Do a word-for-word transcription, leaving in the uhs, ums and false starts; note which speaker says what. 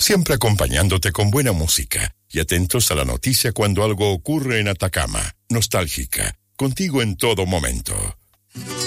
Speaker 1: siempre acompañándote con buena música y atentos a la noticia cuando algo ocurre en Atacama. Nostálgica, contigo en todo momento.